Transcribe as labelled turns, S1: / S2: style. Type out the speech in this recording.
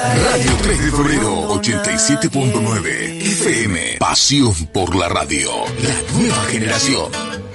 S1: Radio 3 de febrero 87.9 FM. Pasión por la radio. La nueva generación.